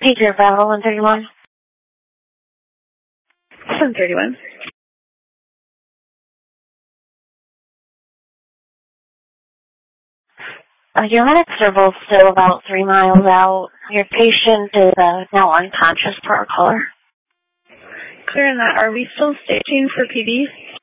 Patriot Bravo 131. 131. Your medics are both still about 3 miles out. Your patient is now unconscious per our caller. Clear on that. Are we still staging for PD?